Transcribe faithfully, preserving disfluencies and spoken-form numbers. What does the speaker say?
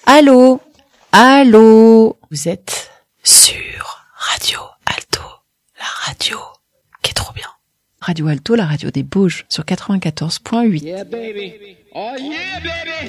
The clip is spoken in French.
Allô? Allô? Vous êtes sur Radio Alto, la radio qui est trop bien. Radio Alto, la radio des Bauges, sur quatre-vingt-quatorze point huit. Yeah, baby. Oh, yeah, baby.